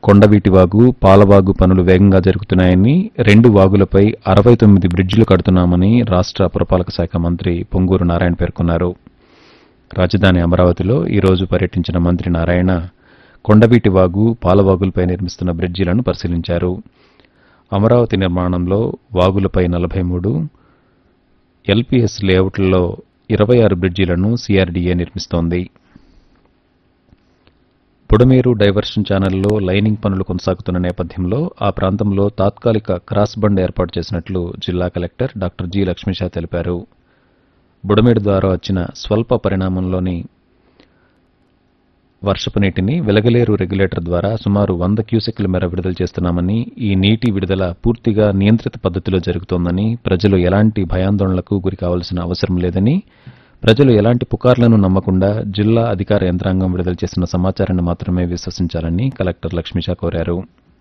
కొండవీటి వాగు, పాలవాగు పనులు వేగంగా జరుగుతున్నాయని, 2 వాగులపై 69 బ్రిడ్జిలు కడుతున్నామని రాష్ట్ర పురపాలక శాఖ మంత్రి పొంగూరు నారాయణ పేర్కొన్నారు. రాజధాని అమరావతిలో ఈ రోజు పర్యటించిన మంత్రి నారాయణ కొండవీటి వాగు, పాలవాగులపై నిర్మిస్తున్న బ్రిడ్జిలను పరిశీలించారు. అమరావతి నిర్మాణంలో వాగులపై 43, ఎల్పీఎస్ లేఅవుట్లలో 26 బ్రిడ్జిలను సీఆర్డీఏ నిర్మిస్తోంది. బుడమేరు డైవర్షన్ ఛానల్లో లైనింగ్ పనులు కొనసాగుతున్న నేపథ్యంలో ఆ ప్రాంతంలో తాత్కాలిక క్రాస్ బండ్ ఏర్పాటు చేసినట్లు జిల్లా కలెక్టర్ డాక్టర్ జి. లక్ష్మీషా తెలిపారు. బుడమేరు ద్వారా వచ్చిన స్వల్ప పరిమాణంలోని వర్షపు నీటిని వెలగలేరు రెగ్యులేటర్ ద్వారా సుమారు 100 క్యూసెక్ల మేర విడుదల చేస్తున్నామని, ఈ నీటి విడుదల పూర్తిగా నియంత్రిత పద్దతిలో జరుగుతోందని, ప్రజలు ఎలాంటి భయాందోళనలకు గురి కావాల్సిన అవసరం లేదని, ప్రజలు ఎలాంటి పుకార్లను నమ్మకుండా జిల్లా అధికార యంత్రాంగం విడుదల చేసిన సమాచారాన్ని మాత్రమే విశ్వసించాలని కలెక్టర్ లక్ష్మీషా కోరారు.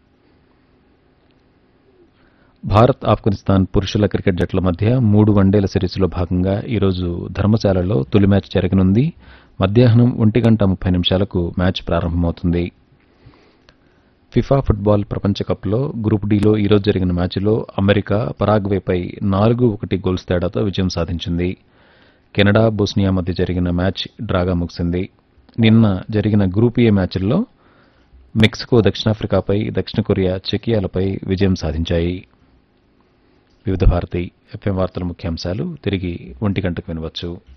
భారత్ ఆఫ్ఘనిస్తాన్ పురుషుల క్రికెట్ జట్ల మధ్య 3 వన్డేల సిరీస్లో భాగంగా ఈరోజు ధర్మశాలలో తొలి మ్యాచ్ జరగనుంది. మధ్యాహ్నం 1:30 మ్యాచ్ ప్రారంభమవుతుంది. ఫిఫా ఫుట్బాల్ ప్రపంచ కప్లో గ్రూప్ డీలో ఈరోజు జరిగిన మ్యాచ్లో అమెరికా పరాగ్వేపై 4-1 గోల్స్ తేడాతో విజయం సాధించింది. కెనడా, బోస్నియా మధ్య జరిగిన మ్యాచ్ డ్రాగా ముగిసింది. నిన్న జరిగిన గ్రూప్ ఏ మ్యాచ్ల్లో మెక్సికో దక్షిణాఫ్రికాపై, దక్షిణ కొరియా చెకియాలపై విజయం సాధించాయి. వివిధ భారతి ఎఫ్ఎం వార్తల ముఖ్యాంశాలు తిరిగి 1 గంటకు వినవచ్చు.